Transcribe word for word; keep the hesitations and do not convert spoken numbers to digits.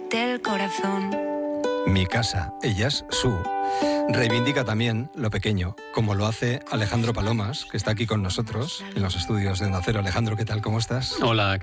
del corazón. Mi casa, ella es Su. Reivindica también lo pequeño, como lo hace Alejandro Palomas, que está aquí con nosotros en los estudios de Onda Cero. Alejandro, ¿qué tal? ¿Cómo estás? Hola.